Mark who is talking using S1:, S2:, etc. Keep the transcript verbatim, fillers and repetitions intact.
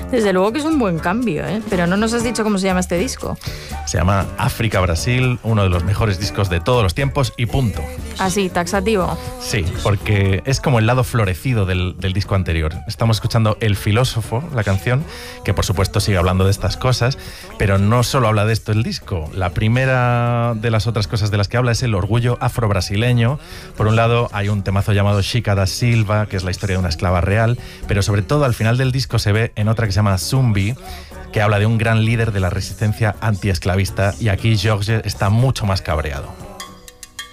S1: Desde luego que es un buen cambio, ¿eh? Pero no nos has dicho cómo se llama este disco.
S2: Se llama África Brasil, uno de los mejores discos de todos los tiempos y punto.
S1: Así, taxativo.
S2: Sí, porque es como el lado florecido del, del disco anterior. Estamos escuchando El Filósofo, la canción, que por supuesto sigue hablando de estas cosas, pero no solo habla de esto el disco. La primera de las otras cosas de las que habla es el orgullo afrobrasileño. Por un lado hay un temazo llamado Chica da Silva, que es la historia de una esclava real, pero sobre todo al final del disco se ve en otra que se llama Zumbi, que habla de un gran líder de la resistencia antiesclavista, y aquí George está mucho más cabreado.